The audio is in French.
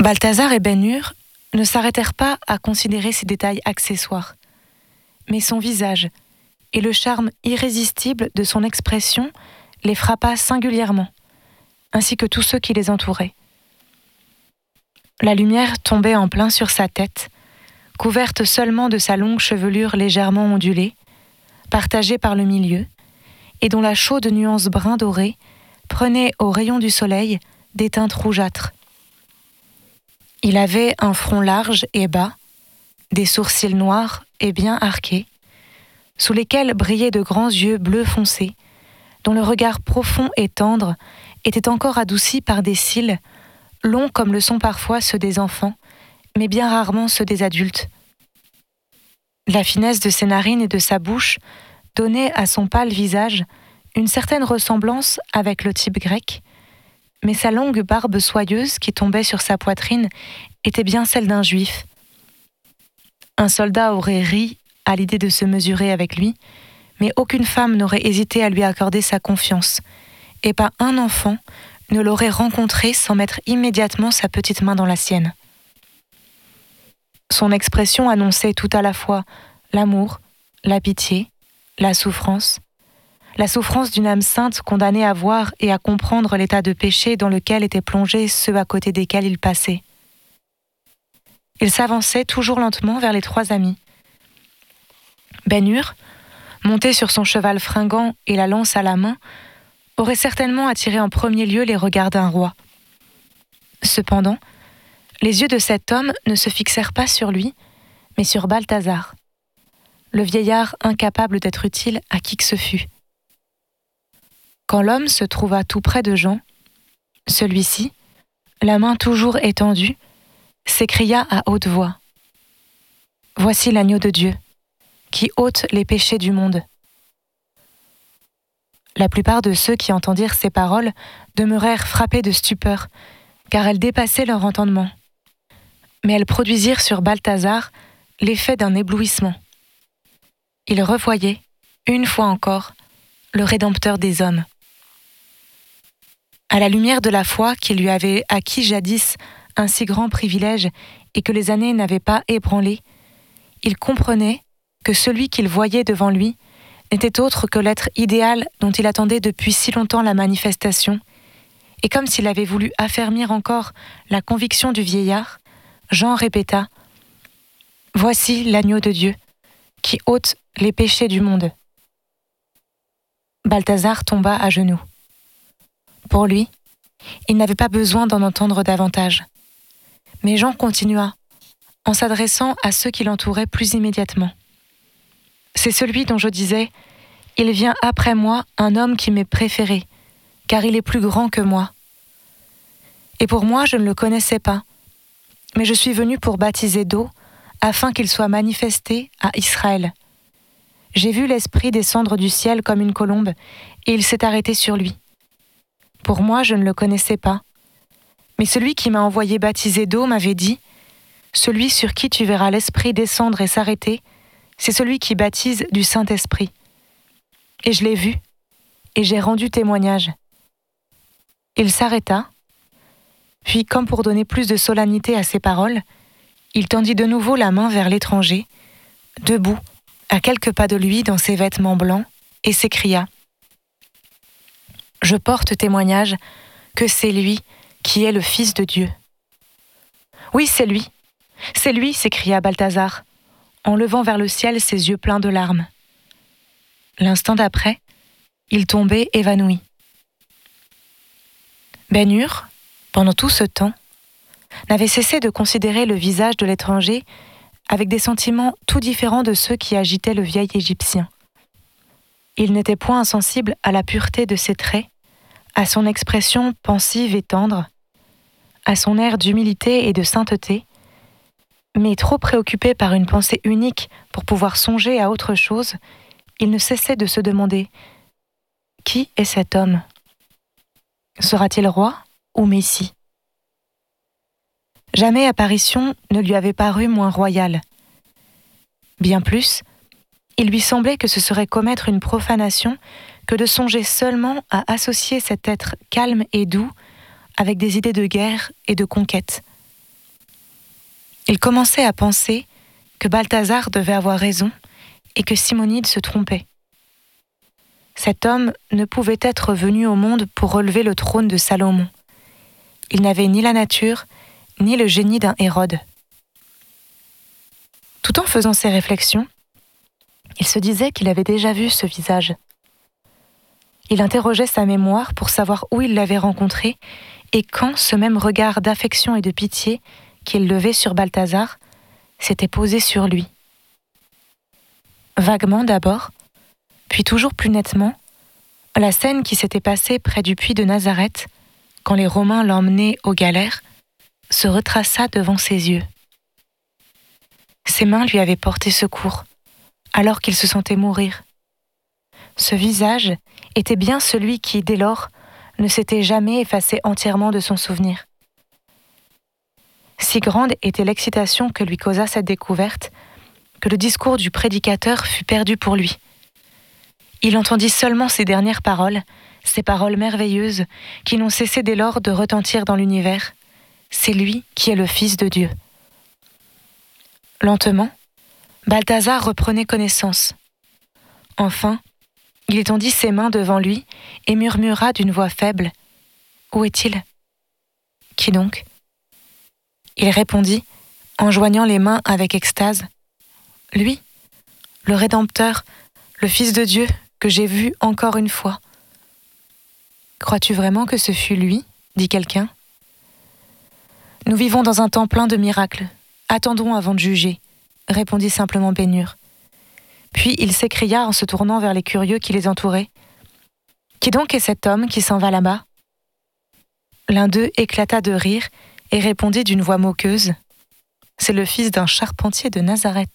Balthazar et Ben-Hur ne s'arrêtèrent pas à considérer ces détails accessoires, mais son visage et le charme irrésistible de son expression les frappa singulièrement, ainsi que tous ceux qui les entouraient. La lumière tombait en plein sur sa tête, couverte seulement de sa longue chevelure légèrement ondulée, partagée par le milieu, et dont la chaude nuance brun doré prenait aux rayons du soleil des teintes rougeâtres. Il avait un front large et bas, des sourcils noirs et bien arqués, sous lesquels brillaient de grands yeux bleu foncé, dont le regard profond et tendre était encore adouci par des cils, longs comme le sont parfois ceux des enfants, mais bien rarement ceux des adultes. La finesse de ses narines et de sa bouche donnait à son pâle visage une certaine ressemblance avec le type grec, mais sa longue barbe soyeuse qui tombait sur sa poitrine était bien celle d'un juif. Un soldat aurait ri à l'idée de se mesurer avec lui, mais aucune femme n'aurait hésité à lui accorder sa confiance, et pas un enfant ne l'aurait rencontré sans mettre immédiatement sa petite main dans la sienne. Son expression annonçait tout à la fois l'amour, la pitié, la souffrance d'une âme sainte condamnée à voir et à comprendre l'état de péché dans lequel étaient plongés ceux à côté desquels il passait. Il s'avançait toujours lentement vers les trois amis. Ben-Hur, monté sur son cheval fringant et la lance à la main, aurait certainement attiré en premier lieu les regards d'un roi. Cependant, les yeux de cet homme ne se fixèrent pas sur lui, mais sur Balthazar, le vieillard incapable d'être utile à qui que ce fût. Quand l'homme se trouva tout près de Jean, celui-ci, la main toujours étendue, s'écria à haute voix : « Voici l'agneau de Dieu, qui ôte les péchés du monde. » La plupart de ceux qui entendirent ces paroles demeurèrent frappés de stupeur, car elles dépassaient leur entendement. Mais elles produisirent sur Balthazar l'effet d'un éblouissement. Il revoyait, une fois encore, le Rédempteur des hommes. À la lumière de la foi qui lui avait acquis jadis un si grand privilège et que les années n'avaient pas ébranlé, il comprenait que celui qu'il voyait devant lui n'était autre que l'être idéal dont il attendait depuis si longtemps la manifestation, et comme s'il avait voulu affermir encore la conviction du vieillard, Jean répéta : « Voici l'agneau de Dieu, qui ôte les péchés du monde. » Balthazar tomba à genoux. Pour lui, il n'avait pas besoin d'en entendre davantage. Mais Jean continua, en s'adressant à ceux qui l'entouraient plus immédiatement. « C'est celui dont je disais : il vient après moi un homme qui m'est préféré, car il est plus grand que moi. Et pour moi, je ne le connaissais pas, mais je suis venu pour baptiser d'eau, afin qu'il soit manifesté à Israël. J'ai vu l'Esprit descendre du ciel comme une colombe, et il s'est arrêté sur lui. Pour moi, je ne le connaissais pas, mais celui qui m'a envoyé baptiser d'eau m'avait dit : celui sur qui tu verras l'Esprit descendre et s'arrêter, c'est celui qui baptise du Saint-Esprit. Et je l'ai vu, et j'ai rendu témoignage. » Il s'arrêta, puis, comme pour donner plus de solennité à ses paroles, il tendit de nouveau la main vers l'étranger, debout, à quelques pas de lui dans ses vêtements blancs, et s'écria : « Je porte témoignage que c'est lui qui est le Fils de Dieu. » « Oui, c'est lui, s'écria Balthazar, en levant vers le ciel ses yeux pleins de larmes. L'instant d'après, il tombait évanoui. Ben-Hur, pendant tout ce temps, n'avait cessé de considérer le visage de l'étranger avec des sentiments tout différents de ceux qui agitaient le vieil Égyptien. Il n'était point insensible à la pureté de ses traits, à son expression pensive et tendre, à son air d'humilité et de sainteté, mais trop préoccupé par une pensée unique pour pouvoir songer à autre chose, il ne cessait de se demander : qui est cet homme ? Sera-t-il roi ou messie ? Jamais apparition ne lui avait paru moins royale. Bien plus, il lui semblait que ce serait commettre une profanation que de songer seulement à associer cet être calme et doux avec des idées de guerre et de conquête. Il commençait à penser que Balthazar devait avoir raison et que Simonide se trompait. Cet homme ne pouvait être venu au monde pour relever le trône de Salomon. Il n'avait ni la nature, ni le génie d'un Hérode. Tout en faisant ces réflexions, il se disait qu'il avait déjà vu ce visage. Il interrogeait sa mémoire pour savoir où il l'avait rencontré et quand ce même regard d'affection et de pitié qu'il levait sur Balthazar s'était posé sur lui. Vaguement d'abord, puis toujours plus nettement, la scène qui s'était passée près du puits de Nazareth, quand les Romains l'emmenaient aux galères, se retraça devant ses yeux. Ses mains lui avaient porté secours, alors qu'il se sentait mourir. Ce visage était bien celui qui, dès lors, ne s'était jamais effacé entièrement de son souvenir. Si grande était l'excitation que lui causa cette découverte, que le discours du prédicateur fut perdu pour lui. Il entendit seulement ces dernières paroles, ces paroles merveilleuses qui n'ont cessé dès lors de retentir dans l'univers. C'est lui qui est le Fils de Dieu. Lentement, Balthazar reprenait connaissance. Enfin, il étendit ses mains devant lui et murmura d'une voix faible : « Où est-il ? » ?»« Qui donc ? » Il répondit, en joignant les mains avec extase : « Lui, le Rédempteur, le Fils de Dieu, que j'ai vu encore une fois. »« Crois-tu vraiment que ce fut lui ? » dit quelqu'un. « Nous vivons dans un temps plein de miracles. Attendons avant de juger, » répondit simplement Bénur. Puis il s'écria en se tournant vers les curieux qui les entouraient : « Qui donc est cet homme qui s'en va là-bas ?» L'un d'eux éclata de rire et répondit d'une voix moqueuse : « C'est le fils d'un charpentier de Nazareth. »